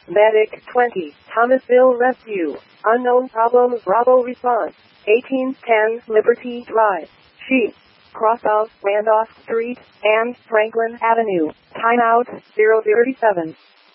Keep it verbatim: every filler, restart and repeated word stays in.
Medic twenty, Thomasville Rescue. Unknown problem, Bravo response. eighteen ten Liberty Drive. Chief. Cross out Randolph Street and Franklin Avenue. Timeout zero zero seven.